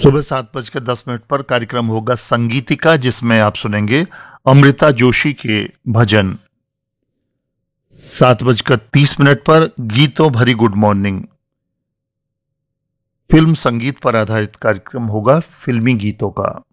सुबह 7:10 पर कार्यक्रम होगा संगीतिका, जिसमें आप सुनेंगे अमृता जोशी के भजन। 7:30 पर गीतों भरी गुड मॉर्निंग, फिल्म संगीत पर आधारित कार्यक्रम होगा फिल्मी गीतों का।